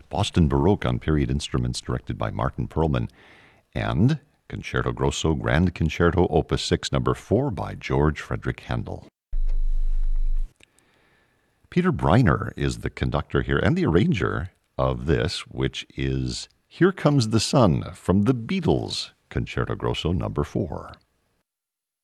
Boston Baroque on period instruments directed by Martin Perlman, and Concerto Grosso Grand Concerto Opus 6 No. 4 by George Frederick Handel. Peter Briner is the conductor here and the arranger of this, which is Here Comes the Sun from the Beatles, Concerto Grosso No. 4.